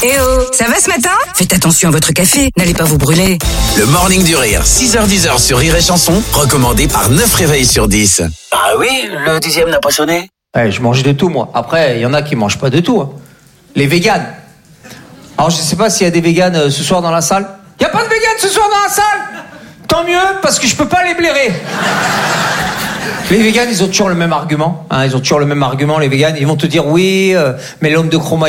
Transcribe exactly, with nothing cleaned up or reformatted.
Eh oh, ça va ce matin? Faites attention à votre café, n'allez pas vous brûler. Le Morning du Rire, six heures dix sur Rire et Chanson, recommandé par neuf réveils sur dix. Ah oui, le dixième n'a pas sonné. Ouais, je mange de tout, moi. Après, il y en a qui mangent pas de tout. Hein. Les véganes. Alors, je sais pas s'il y a des véganes euh, ce soir dans la salle. Il y a pas de véganes ce soir dans la salle? Tant mieux, parce que je peux pas les blairer. Les véganes, ils ont toujours le même argument. Hein, ils ont toujours le même argument, les véganes. Ils vont te dire, oui, euh, mais l'homme de Cro-Magnon